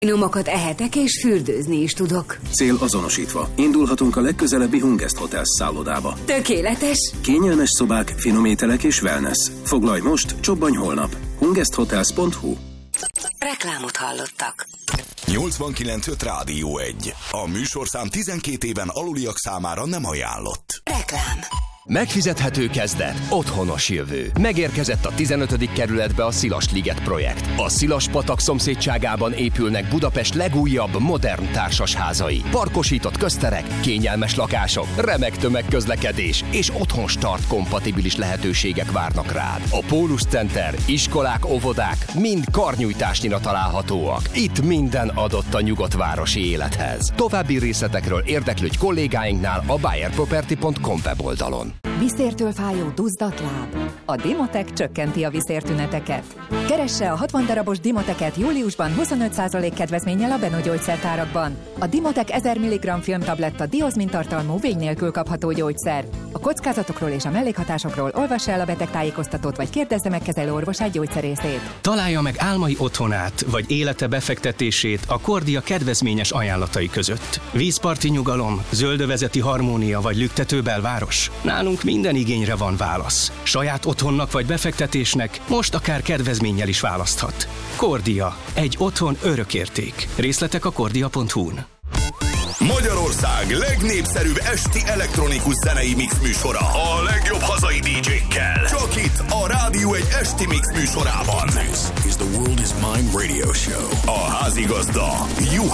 Finomokat ehetek és fürdőzni is tudok. Cél azonosítva. Indulhatunk a legközelebbi Hungest Hotels szállodába. Tökéletes! Kényelmes szobák, finom ételek és wellness. Foglalj most, csobbanj holnap. hungesthotels.hu. Reklámot hallottak. 89.5 Rádió 1. A műsorszám 12 éven aluliak számára nem ajánlott. Reklám. Megfizethető kezdet, otthonos jövő. Megérkezett a 15. kerületbe a Szilas-liget projekt. A Szilas-patak szomszédságában épülnek Budapest legújabb, modern társasházai. Parkosított közterek, kényelmes lakások, remek tömegközlekedés és otthonstart kompatibilis lehetőségek várnak rád. A Pólus Center, iskolák, óvodák mind karnyújtásnyira találhatóak. Itt minden adott a nyugodt városi élethez. További részletekről érdeklődj kollégáinknál a buyerproperty.com weboldalon. Viszértől fájó duzzadt láb. A Dimotec csökkenti a viszértüneteket. Keresse a 60 darabos Dimoteket júliusban 25% kedvezménnyel a Beno gyógyszertárakban. A Dimotec 1000 mg filmtabletta diozmin tartalmú vény nélkül kapható gyógyszer. A kockázatokról és a mellékhatásokról olvassa el a betegtájékoztatót, vagy kérdezze meg kezelőorvosát, gyógyszerészét. Találja meg álmai otthonát, vagy élete befektetését a Kordia kedvezményes ajánlatai között. Vízparti nyugalom, zöldövezeti harmónia vagy lüktető belváros. Nálunk minden igényre van válasz. Saját otthonnak vagy befektetésnek most akár kedvezménnyel is választhat. Kordia. Egy otthon örökérték. Részletek a kordia.hu-n. Magyarország legnépszerűbb esti elektronikus zenei mix műsora. A legjobb hazai DJ-kkel. Csak itt a Rádió egy esti mix műsorában. This is the World is Mine radio show. A házigazda